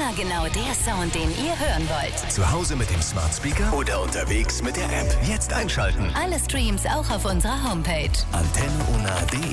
Immer genau der Sound, den ihr hören wollt. Zu Hause mit dem Smart Speaker oder unterwegs mit der App. Jetzt einschalten. Alle Streams auch auf unserer Homepage. AntenneUNA.de